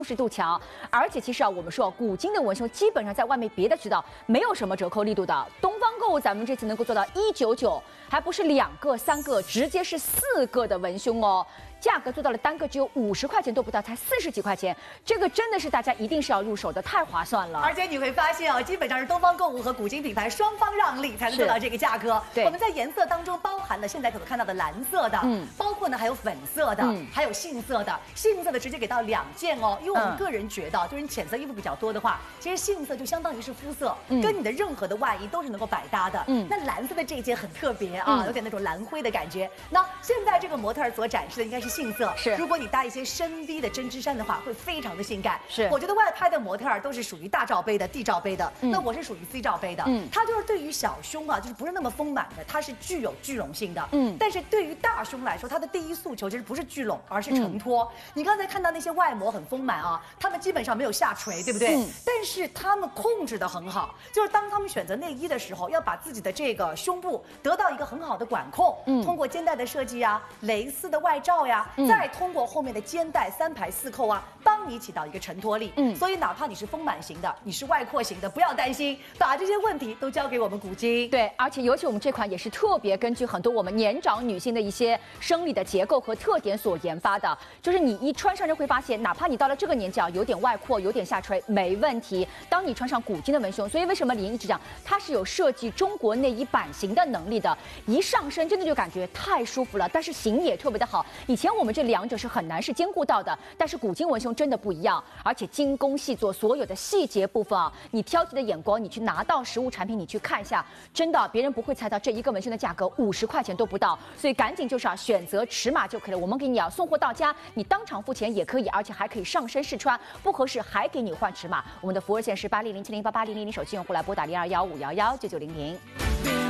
60度强，而且其实啊，我们说古今的文胸基本上在外面别的渠道没有什么折扣力度的，东方购物咱们这次能够做到199，还不是2个、3个，直接是4个的文胸哦。 价格做到了单个只有50块钱都不到，才40几块钱，这个真的是大家一定是要入手的，太划算了。 而且你会发现啊，基本上是东方购物和古今品牌双方让利才能做到这个价格。 对， 我们在颜色当中包含了现在可能看到的蓝色的，包括呢还有粉色的，还有杏色的。杏色的直接给到2件哦，因为我们个人觉得，就是你浅色衣服比较多的话，其实杏色就相当于是肤色，跟你的任何的外衣都是能够百搭的。那蓝色的这一件很特别啊，有点那种蓝灰的感觉。那现在这个模特所展示的应该是杏色， 是。 如果你搭一些深 V 的针织衫的话，会非常的性感。 是， 我觉得外拍的模特都是属于大罩杯的、D 罩杯的，那我是属于 C 罩杯的。它就是对于小胸啊，就是不是那么丰满的，它是具有聚拢性的。但是对于大胸来说，它的第一诉求其实不是聚拢，而是承托。你刚才看到那些外模很丰满啊，他们基本上没有下垂，对不对？但是他们控制得很好，就是当他们选择内衣的时候，要把自己的这个胸部得到一个很好的管控。通过肩带的设计呀、蕾丝的外罩呀，再通过后面的肩带3排4扣啊，帮你起到一个承托力。所以哪怕你是丰满型的，你是外扩型的，不要担心，把这些问题都交给我们古今。 对，而且尤其我们这款也是特别根据很多我们年长女性的一些生理的结构和特点所研发的，就是你一穿上就会发现，哪怕你到了这个年纪啊，有点外扩，有点下垂，没问题。当你穿上古今的文胸，所以为什么李莹一直讲它是有设计中国内衣版型的能力的，一上身真的就感觉太舒服了，但是型也特别的好。以前我们这2者是很难是兼顾到的，但是古今文胸真的不一样，而且精工细作，所有的细节部分啊，你挑剔的眼光，你去拿到实物产品，你去看一下，真的别人不会猜到这一个文胸的价格50块钱都不到，所以赶紧就是啊选择尺码就可以了，我们给你啊送货到家，你当场付钱也可以，而且还可以上身试穿，不合适还给你换尺码。我们的服务热线是8007088000，手机用户来拨打0215119900。